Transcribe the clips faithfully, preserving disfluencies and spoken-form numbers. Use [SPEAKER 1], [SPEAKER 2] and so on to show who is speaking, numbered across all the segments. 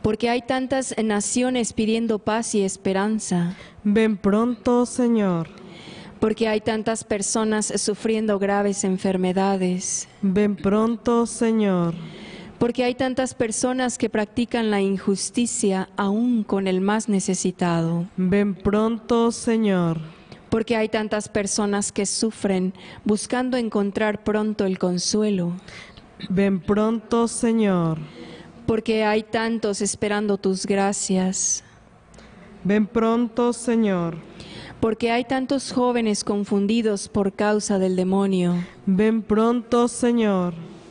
[SPEAKER 1] Porque hay tantas naciones pidiendo paz y esperanza.
[SPEAKER 2] Ven pronto, Señor.
[SPEAKER 1] Porque hay tantas personas sufriendo graves enfermedades.
[SPEAKER 2] Ven pronto, Señor.
[SPEAKER 1] Porque hay tantas personas que practican la injusticia aún con el más necesitado.
[SPEAKER 2] Ven pronto, Señor.
[SPEAKER 1] Porque hay tantas personas que sufren buscando encontrar pronto el consuelo.
[SPEAKER 2] Ven pronto, Señor.
[SPEAKER 1] Porque hay tantos esperando tus gracias.
[SPEAKER 2] Ven pronto, Señor.
[SPEAKER 1] Porque hay tantos jóvenes confundidos por causa del demonio.
[SPEAKER 2] Ven pronto, Señor.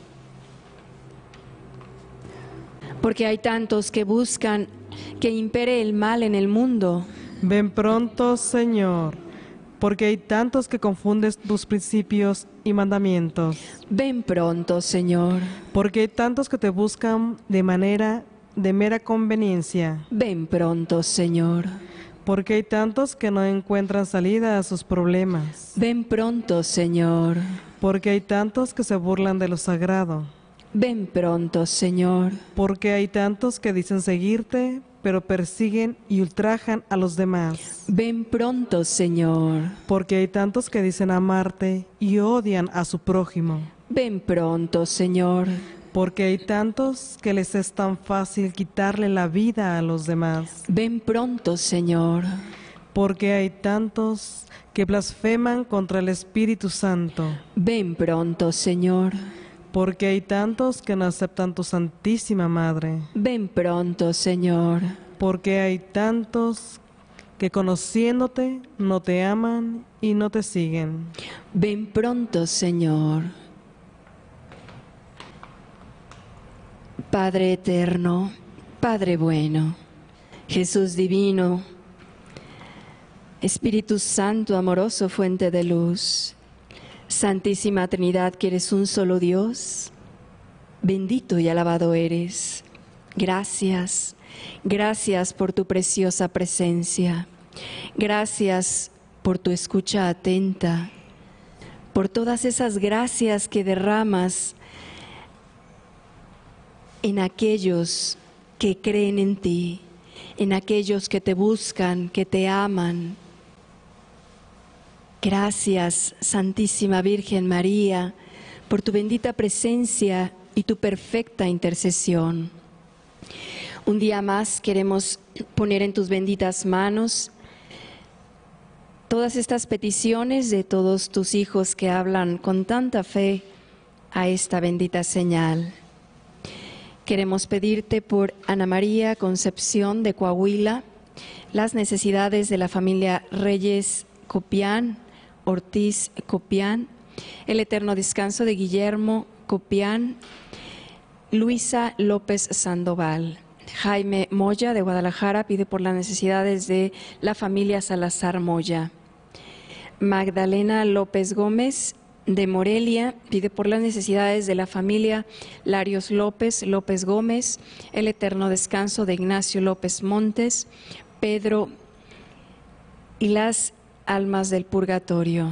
[SPEAKER 1] Porque hay tantos que buscan que impere el mal en el mundo.
[SPEAKER 2] Ven pronto, Señor. Porque hay tantos que confunden tus principios y mandamientos.
[SPEAKER 1] Ven pronto, Señor.
[SPEAKER 2] Porque hay tantos que te buscan de manera de mera conveniencia.
[SPEAKER 1] Ven pronto, Señor.
[SPEAKER 2] Porque hay tantos que no encuentran salida a sus problemas.
[SPEAKER 1] Ven pronto, Señor.
[SPEAKER 2] Porque hay tantos que se burlan de lo sagrado.
[SPEAKER 1] Ven pronto, Señor.
[SPEAKER 2] Porque hay tantos que dicen seguirte, pero persiguen y ultrajan a los demás.
[SPEAKER 1] Ven pronto, Señor.
[SPEAKER 2] Porque hay tantos que dicen amarte y odian a su prójimo.
[SPEAKER 1] Ven pronto, Señor.
[SPEAKER 2] Porque hay tantos que les es tan fácil quitarle la vida a los demás.
[SPEAKER 1] Ven pronto, Señor.
[SPEAKER 2] Porque hay tantos que blasfeman contra el Espíritu Santo.
[SPEAKER 1] Ven pronto, Señor.
[SPEAKER 2] Porque hay tantos que no aceptan tu Santísima Madre.
[SPEAKER 1] Ven pronto, Señor.
[SPEAKER 2] Porque hay tantos que conociéndote no te aman y no te siguen.
[SPEAKER 1] Ven pronto, Señor. Padre eterno, Padre bueno, Jesús divino, Espíritu Santo, amoroso fuente de luz, Santísima Trinidad, que eres un solo Dios, bendito y alabado eres. Gracias, gracias por tu preciosa presencia. Gracias por tu escucha atenta, por todas esas gracias que derramas en aquellos que creen en ti, en aquellos que te buscan, que te aman. Gracias, Santísima Virgen María, por tu bendita presencia y tu perfecta intercesión. Un día más queremos poner en tus benditas manos todas estas peticiones de todos tus hijos que hablan con tanta fe a esta bendita señal. Queremos pedirte por Ana María Concepción de Coahuila, las necesidades de la familia Reyes Copián, Ortiz Copián, el eterno descanso de Guillermo Copián, Luisa López Sandoval. Jaime Moya de Guadalajara pide por las necesidades de la familia Salazar Moya. Magdalena López Gómez de Morelia pide por las necesidades de la familia Larios López López Gómez, el eterno descanso de Ignacio López Montes, Pedro y las almas del purgatorio.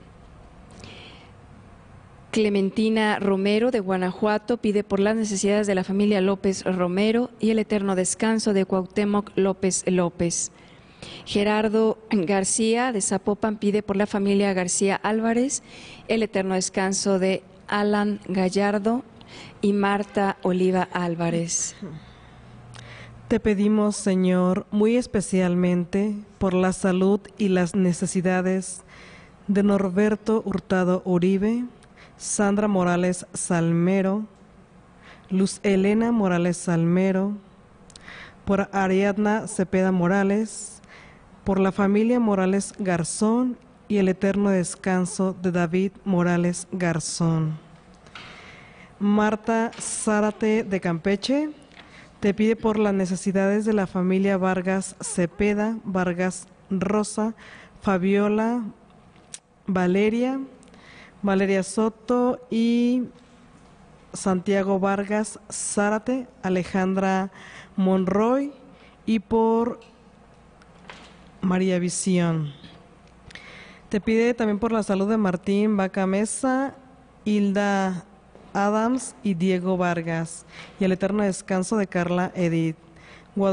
[SPEAKER 1] Clementina Romero de Guanajuato pide por las necesidades de la familia López Romero y el eterno descanso de Cuauhtémoc López López. Gerardo García de Zapopan pide por la familia García Álvarez el eterno descanso de Alan Gallardo y Marta Oliva Álvarez.
[SPEAKER 2] Te pedimos, Señor, muy especialmente por la salud y las necesidades de Norberto Hurtado Uribe, Sandra Morales Salmero, Luz Elena Morales Salmero, por Ariadna Cepeda Morales, por la familia Morales Garzón y el eterno descanso de David Morales Garzón. Marta Zárate de Campeche te pide por las necesidades de la familia Vargas Cepeda, Vargas Rosa, Fabiola, Valeria, Valeria Soto y Santiago Vargas Zárate, Alejandra Monroy y por María Visión. Te pide también por la salud de Martín Vaca Mesa, Hilda Adams y Diego Vargas y el eterno descanso de Carla Edith.